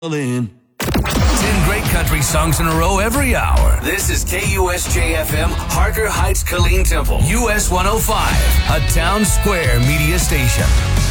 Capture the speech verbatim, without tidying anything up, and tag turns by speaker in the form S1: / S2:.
S1: in.
S2: Ten great country songs in a row every hour. This is K U S J F M, Harker Heights, Killeen Temple, U S one oh five, a Town Square media station.